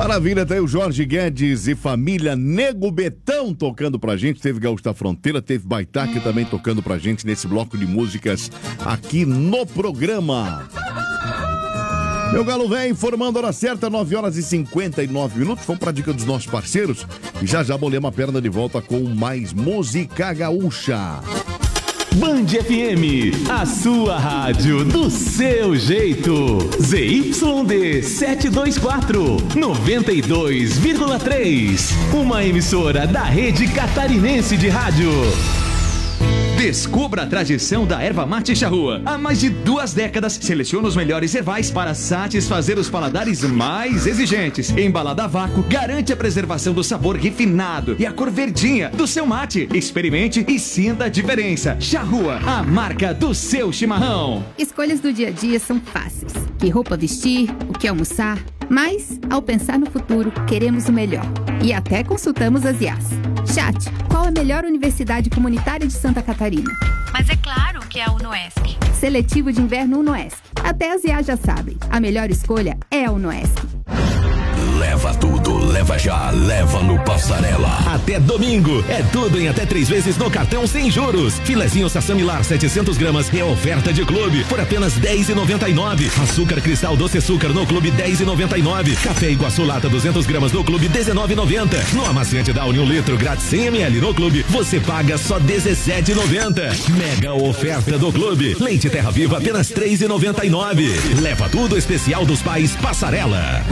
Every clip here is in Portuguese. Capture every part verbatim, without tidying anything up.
Maravilha, tá aí o Jorge Guedes e família Nego Betão tocando pra gente. Teve Gaúcho da Fronteira, teve Baitaque também tocando pra gente nesse bloco de músicas aqui no programa. Meu galo velho, informando a hora certa, nove horas e cinquenta e nove minutos. Vamos pra dica dos nossos parceiros e já já bolemos a perna de volta com mais música gaúcha. Band F M, a sua rádio do seu jeito. Z Y D setecentos e vinte e quatro, noventa e dois vírgula três. Uma emissora da Rede Catarinense de Rádio. Descubra a tradição da erva mate charrua. Há mais de duas décadas, seleciona os melhores ervais para satisfazer os paladares mais exigentes. Embalada a vácuo, garante a preservação do sabor refinado e a cor verdinha do seu mate. Experimente e sinta a diferença. Charrua, a marca do seu chimarrão. Escolhas do dia a dia são fáceis. Que roupa vestir, o que almoçar. Mas, ao pensar no futuro, queremos o melhor. E até consultamos as I As. Chat, qual a melhor universidade comunitária de Santa Catarina? Mas é claro que é a UNOESC. Seletivo de inverno UNOESC. Até as I As já sabem. A melhor escolha é a UNOESC. Leva tudo, leva já, leva no Passarela. Até domingo, é tudo em até três vezes no cartão sem juros. Filezinho Sassamilar setecentos gramas é oferta de clube por apenas dez reais e noventa e nove centavos. Açúcar Cristal Doce Açúcar no clube dez reais e noventa e nove centavos. Café Iguaçu Lata duzentas gramas no clube dezenove reais e noventa centavos. No amaciante Downy um litro grátis cem mililitros no clube você paga só dezessete reais e noventa centavos. Mega oferta do clube. Leite Terra Viva apenas três reais e noventa e nove centavos. Leva tudo especial dos pais Passarela.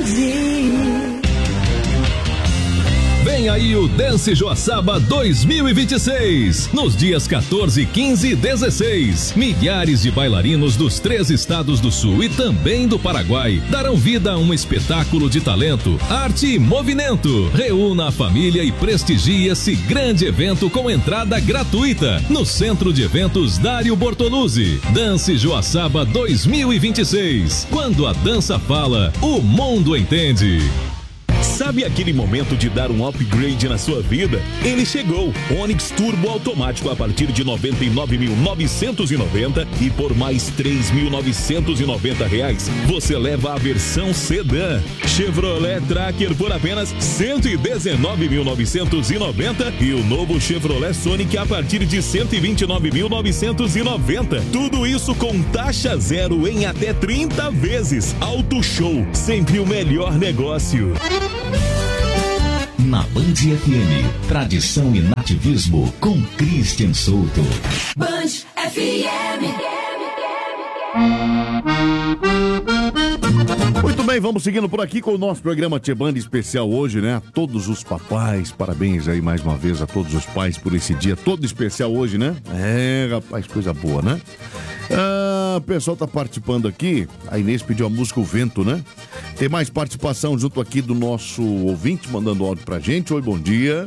Vem aí o Dance Joaçaba dois mil e vinte e seis. Nos dias quatorze, quinze e dezesseis, milhares de bailarinos dos três estados do Sul e também do Paraguai darão vida a um espetáculo de talento, arte e movimento. Reúna a família e prestigie esse grande evento com entrada gratuita no Centro de Eventos Dário Bortoluzzi. Dance Joaçaba dois mil e vinte e seis. Quando a dança fala, o mundo entende. Sabe aquele momento de dar um upgrade na sua vida? Ele chegou! Onix Turbo automático a partir de noventa e nove mil novecentos e noventa e por mais três mil novecentos e noventa reais você leva a versão sedã. Chevrolet Tracker por apenas cento e dezenove mil novecentos e noventa e o novo Chevrolet Sonic a partir de cento e vinte e nove mil novecentos e noventa. Tudo isso com taxa zero em até trinta vezes. Auto Show, sempre o melhor negócio. Na Band F M, tradição e nativismo com Christian Souto. Band F M. Muito bem, vamos seguindo por aqui com o nosso programa Tchê Band especial hoje, né? A todos os papais, parabéns aí mais uma vez a todos os pais por esse dia todo especial hoje, né? É, rapaz, coisa boa, né? Ah, o pessoal tá participando aqui. A Inês pediu a música O Vento, né? Tem mais participação junto aqui do nosso ouvinte, mandando áudio pra gente. Oi, bom dia.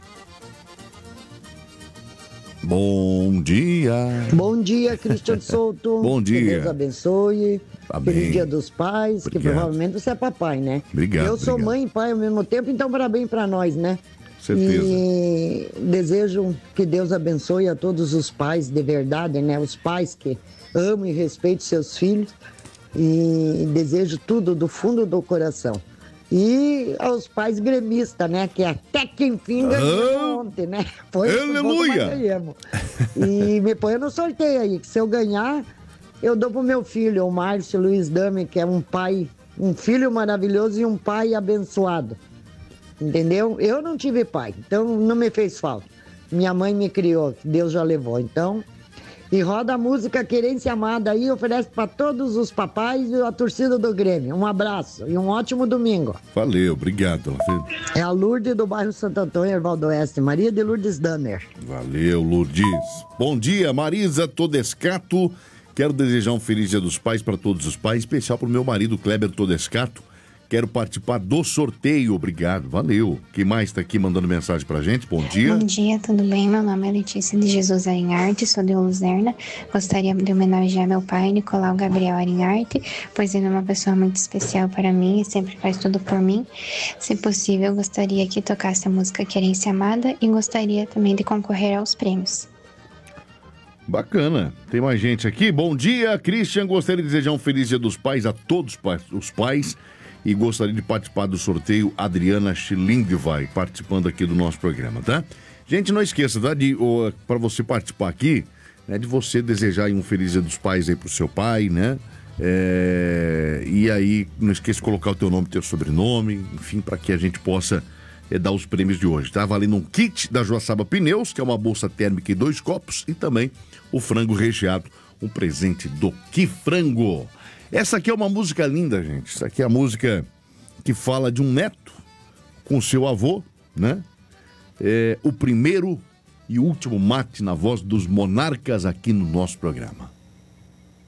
Bom dia. Bom dia, Christian Souto. Bom dia. Que Deus abençoe. Amém. Feliz Dia dos Pais, Obrigado. que provavelmente você é papai, né? Obrigado. Eu sou obrigado. mãe e pai ao mesmo tempo, então parabéns pra nós, né? Certeza. E desejo que Deus abençoe a todos os pais de verdade, né? Os pais que amam e respeitam seus filhos. E desejo tudo do fundo do coração. E aos pais gremistas, né? Que até que enfim ganhou oh, ontem, né? Foi aleluia! E me põe no sorteio aí, que se eu ganhar, eu dou pro meu filho, o Márcio Luiz Dami, que é um pai, um filho maravilhoso e um pai abençoado. Entendeu? Eu não tive pai, então não me fez falta. Minha mãe me criou, Deus já levou. Então, e roda a música Querência Amada aí, oferece para todos os papais e a torcida do Grêmio. Um abraço e um ótimo domingo. Valeu, obrigado. É a Lourdes do bairro Santo Antônio, Ervaldo Oeste. Maria de Lourdes Damer. Valeu, Lourdes. Bom dia, Marisa Todescato. Quero desejar um feliz Dia dos Pais para todos os pais, especial para o meu marido Kleber Todescato. Quero participar do sorteio, obrigado, valeu. Quem mais está aqui mandando mensagem pra gente? Bom dia. Bom dia, tudo bem? Meu nome é Letícia de Jesus Arinharte, sou de Luzerna. Gostaria de homenagear meu pai, Nicolau Gabriel Arinharte, pois ele é uma pessoa muito especial para mim e sempre faz tudo por mim. Se possível, eu gostaria que tocasse a música Querência Amada e gostaria também de concorrer aos prêmios. Bacana. Tem mais gente aqui. Bom dia, Christian. Gostaria de desejar um feliz Dia dos Pais a todos os pais e gostaria de participar do sorteio. Adriana Schilling vai participando aqui do nosso programa, tá? Gente, não esqueça, tá? De, para você participar aqui, né, de você desejar aí um feliz dia dos pais aí pro seu pai, né? É, e aí, não esqueça de colocar o teu nome, teu sobrenome, enfim, para que a gente possa é, dar os prêmios de hoje. Tá valendo um kit da Joaçaba Pneus, que é uma bolsa térmica e dois copos, e também o frango recheado, um presente do Que Frango. Essa aqui é uma música linda, gente. Essa aqui é a música que fala de um neto com seu avô, né? É, o primeiro e último mate na voz dos Monarcas aqui no nosso programa.